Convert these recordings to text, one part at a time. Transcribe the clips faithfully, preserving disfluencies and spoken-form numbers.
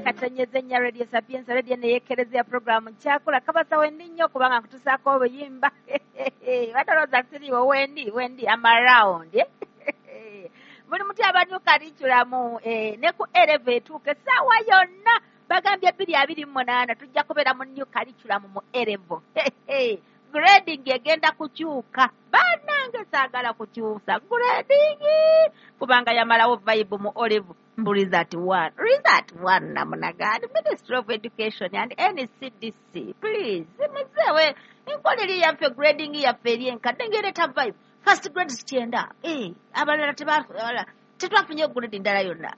katanyeze nya Radio Sapiens radio ne yekerezea program nchakola kabasa wendi nnyo kubanga kutusako obuyimba wataloza siriwo wendi wendi am around buli muti abantu curriculum eh ne ku elevate ke sawa yonna bagambye bbiri abiri mu munaana tujja kubera mu new curriculum mu elevo grading egenda kukyuka banange saagala kukyusa grading kubanga yamalawo vibe mu olevu result one result one namunagadi Ministry of Education and N C D C please muzewe inkoleri yaffe grading yaffe eri enkadde ngereta vibe first grade kienda eh abalala tebala tetwafunye grading ndala yonna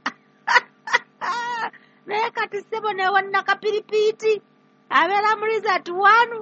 naye kati sebo ne wanna kapiripiti abeera mu result one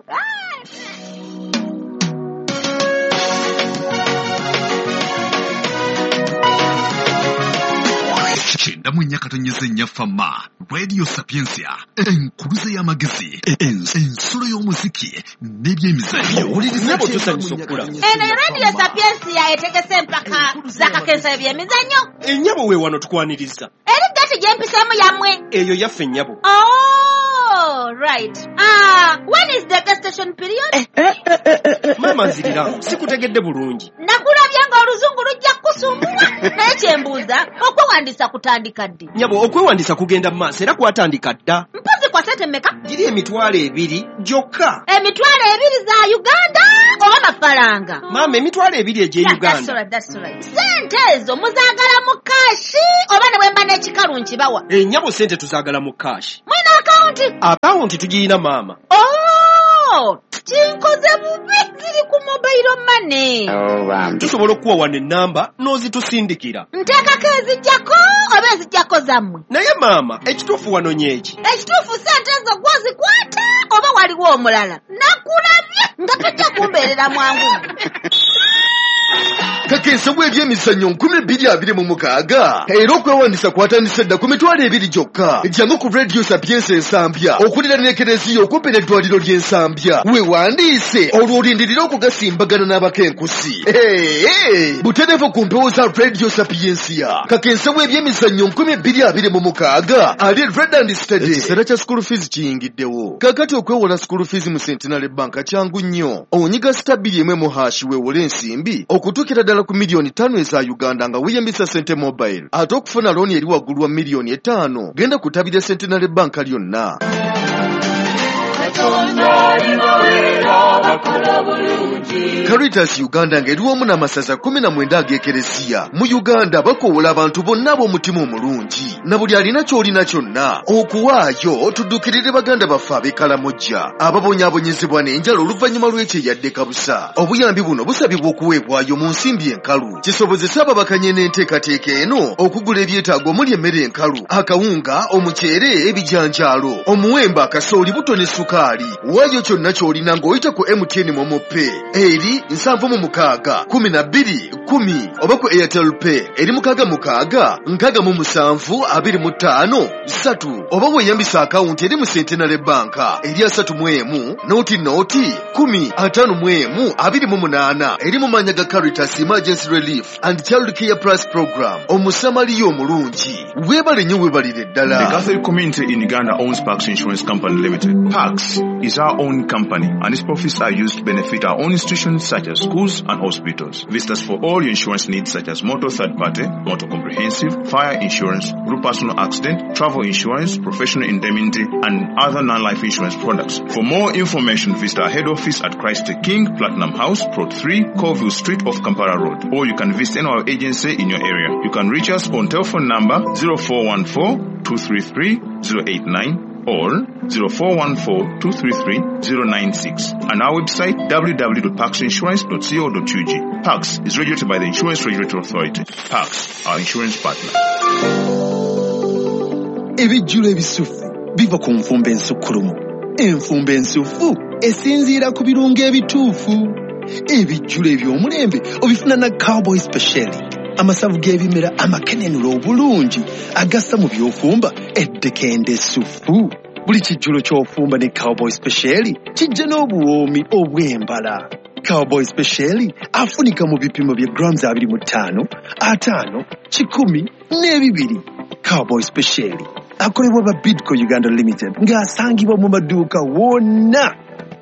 Chenda munyakatonyeze nyafama Radio Sapiensia enkuluze y'amagezi ensulo y'omuziki n'ebyemizannyo nabo tusanyusukula eno Radio Sapiensia etegese mpaka zakakensa ebyemizannyo ennyabo we wano tukwaniriza eri gati gyempisemu yamwe eyo yaffe ennyabo oh right ah when is the gestation period mama nzirira sikutegedde bulungi nakulabye nga oluzungu lujja kusumbula naye kyembuuza okwewandisa kutandika ddi nyabo okwewandisa kugenda mu maaso era kwatandika dda mpozi kwa sente mmeka giri emitwalo ebiri gyokka emitwalo ebiri za Uganda oba mafaranga mama emitwalo ebiri egye Uganda sente ezo muzaagala mu kashi oba ne bwemba n'ekikalu nkibawa ennyabo sente tuzaagala mu kashi mwina akawunti akawunti tugiyina mama oh kinkoze bubi ziri ku mobile money oh, tusobola okuwa wano ennamba n'ozitusindikira nteekako ezijjako oba ezijjako zammwe naye maama ekituufu wano nyeki ekituufu sente ezo gwozikwata oba waliwo omulala nakulabye nga tojja kumbeerera mwangu kakensa bw'ebyemizannyo nkumi bbiri abiri mu mukaaga era okwewandisa kwatandise dda ku mitwalo ebiri gyokka jangu ku Radio Sapiens ensambya okulira n'ekereziya okumpi n'eddwaliro ly'ensambya weewandiise olwo olindirira okugasimbagana n'abakenkusi butereevu ku mpewo za Radio Sapiensia kakensa bw'ebyemizannyo nkumi bbiri abiri mu mukaaga ali Red and Steady ekiseera kya school fees kiyingiddewo kakati okwewola school fees mu Centenary Bank kyangu nnyo onyiga sita bbiri emu mu hashi weewole ensimbi okutuukira ddala ku miliyoni ttaano eza Uganda nga weeyambisa Sente Mobile ate okufuna looni eri waggulu wa miliyoni etaano genda kutabira Centenary Bank lyonna Caritas Uganda ng'eri wamu n'amasaza kumi na mwenda ag'ekereziya mu Uganda bakoowola abantu bonna ab'omutima omulungi na buli alina ky'olina kyonna okuwaayo tuddukirire baganda baffe ab'ekkalamojja ababonyaabonyezebwa n'enjala oluvannyuma lw'ekyeyadde kabusa obuyambi buno busabibwa okuweebwayo mu nsimbi enkalu kisobozesa ababakanye n'enteekateeka eno okugula ebyetaago omuli emmere enkalu akawunga omuceere ebijanjaalo omuwembe akasooli buto ne sukaali waayo kyonna ky'olina ng'oyita ku M T N Momo Pay eri nsanvu mu mukaaga kumi na bbiri kumi oba ku Airtel Pay eri mukaaga mukaaga nkaaga mu musanvu abiri mu ttaano ssatu oba weeyambisa akawunti eri mu Centenary Bank eri asatu mu emu nooti nooti kumi ataano mu emu abiri mu munaana eri mu maanya ga Caritas Emergency Relief and Child Care Plus Program omusamaliya omulungi weebale nnyo weebalire ddala. The Catholic community in Uganda owns Pax Insurance Company Limited. Pax is our own company and its profits are used to benefit our own institutions such as schools and hospitals. Visit us for all your insurance needs such as motor third party, motor comprehensive, fire insurance, group personal accident, travel insurance, professional indemnity and other non-life insurance products. For more information, visit our head office at Christ the King, Platinum House, Plot three, Colville Street off Kampala Road, or you can visit any of our agency in your area. You can reach us on telephone number zero four one four, two three three, zero eight nine or zero four one four, two three three, zero nine six and our website w w w dot pax insurance dot co dot u g. Pax is regulated by the Insurance Regulatory Authority. Pax, our insurance partner. Ebijjulo ebisufu biva ku nfumba ensukkulumu. Enfumba ensufu esinziira ku birungo ebituufu. Ebijjulo eby'omulembe obifuna na Cowboy Special. Amasavu g'ebimera amakenenula obulungi agassa mu by'ofumba eddekende essufu. Buli kijjulo ky'ofumba ne Cowboy Special kijja n'obuwoomi obw'embala. Cowboy Special afunika mu bipimo bya grams abiri mu ttaano, ataano, kikumi n'ebibiri. Cowboy Special akolebwa ba Bidco Uganda Limited ng'asangibwa mu maduuka wonna.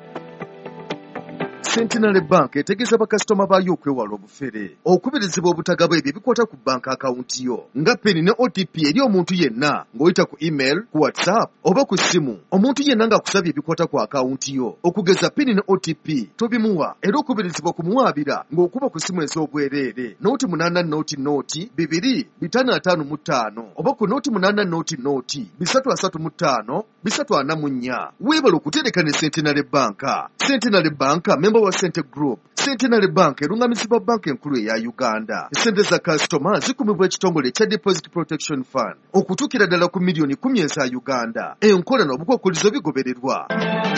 Centenary Bank etegeeza bakasitoma baayo okwewala obufere okubirizibwa obutagaba ebyo ebikwata ku bank akawunti yo nga peni ne O T P eri omuntu yenna ng'oyita ku email, ku WhatsApp oba ku ssimu. Omuntu yenna ng'akusabye ebikwata ku akawunti yo okugeza peni ne O T P tobimuwa, era okubirizibwa kumuwaabira ng'okuba ku ssimu ez'obwereere nooti munaana nooti nooti bibiri bitaano ataano mu ttaano oba ku nooti munaana nooti nooti bisatu asatu mu ttaano bisatu ana mu nnya. Weebala okutereka ne Centenary Bank. Centenary Bank member wa Cente Group. Centenary Bank erungamizibwa banka enkulu eya Uganda. Sente za kasitoma zikumibwa ekitongole kya Deposit Protection Fund okutuukira ddala ku miliyoni kumi eza Uganda. Enkola n'obukwakkulizo bigobererwa.